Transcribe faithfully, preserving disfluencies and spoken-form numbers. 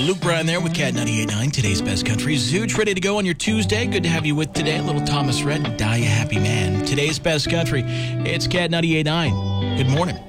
Luke Bryan there with Cat ninety-eight point nine, today's best country. Zooch, ready to go on your Tuesday. Good to have you with today. A little Thomas Rhett and Die a Happy Man. Today's best country. It's Cat ninety-eight point nine. Good morning.